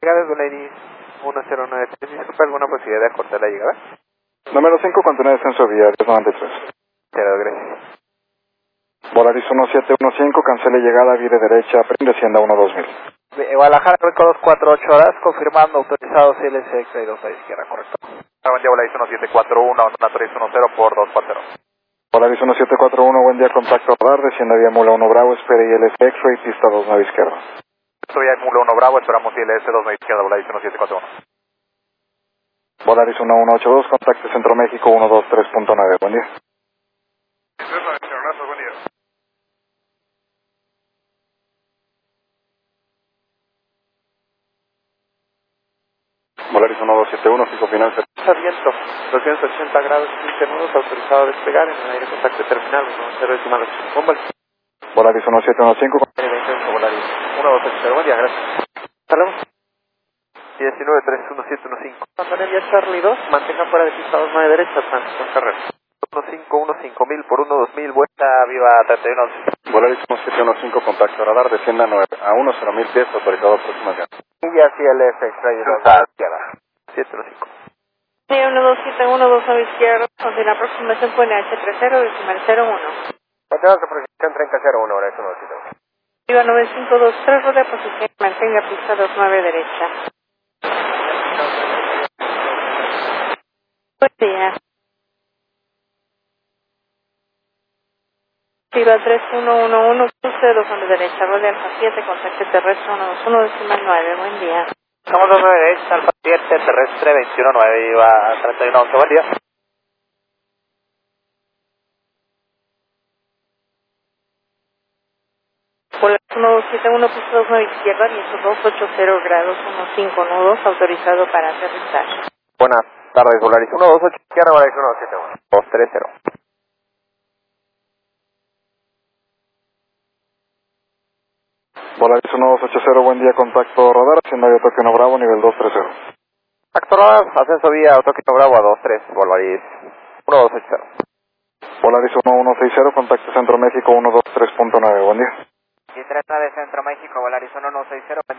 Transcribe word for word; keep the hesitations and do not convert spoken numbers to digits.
llegada es Volaris uno cero nueve tres. Disculpa, ¿alguna posibilidad de acortar la llegada? Número cinco, continúa descenso vía diez noventa y tres. Cero, gracias. Volaris uno siete uno cinco, cancele llegada, vire derecha, prende, descienda uno dos mil. De Guadalajara, Reco dos cuatro ocho horas, confirmando, autorizado C L C X-Ray dos a izquierda, correcto. Buen día, Volaris uno siete cuatro uno, Volaris uno cero por dos cuatro cero. Volaris uno siete cuatro uno, buen día, contacto radar, descienda vía Mula uno Bravo, espere I L S X-Ray, pista dos nueve izquierda. Estoy en Mula uno Bravo, esperamos I L S dos nueve izquierda, Volaris uno siete cuatro uno. Volaris uno uno ocho dos, contacto Centro México uno dos tres punto nueve, buen día. Buen día. Volaris uno dos siete uno, fijo final. Viento, doscientos ochenta grados, quince nudos, autorizado a despegar en el aire contacto terminal, uno cero decimal ocho. Bomba. Volaris uno siete uno cinco. Volaris uno dos ocho cero, buen día, gracias. Saludos. diecinueve tres uno siete uno cinco. Valeria Charlie dos, mantenga fuera de pista dos nueve derecha, con carrera. uno cinco uno cinco mil por uno dos mil, vuelta viva treinta y uno once. Volaris uno siete uno cinco, contacto radar, descienda a uno cero mil pies, autorizado aproximadamente. Y ya C L F X-Ray dos a izquierda. siete uno cinco. Sí, uno dos siete uno, dos a izquierda, continúa aproximación con H tres cero, decimal cero uno. Continuamos aproximación treinta cero uno, Volaris uno dos siete uno. Viva nueve cinco dos tres, rodea posición, mantenga pista dos nueve derecha. Buen día. Viva tres uno uno uno, cruce dos nueve derecha, rodea alfa siete, contacto terrestre uno dos uno, decimal nueve, buen día. Estamos dos nueve derecha, alfa siete, terrestre veintiuno nueve, viva treinta y uno once, buen día. Volaris uno dos siete uno, pista dos nueve izquierda, viento dos ocho cero grados, uno cinco nudos, autorizado para aterrizar. Buenas tardes, Volaris uno dos ocho izquierda, Volaris uno dos siete uno. dos tres cero. Volaris uno dos ocho cero, buen día, contacto radar, hacienda de Tokio no Bravo, nivel dos tres cero. Actorada, ascenso vía Tokio Bravo a dos tres, Volaris uno dos ocho cero. Volaris uno uno seis cero, contacto Centro México uno dos tres punto nueve, buen día. Y trata de Centro México, Volaris uno uno seis cero.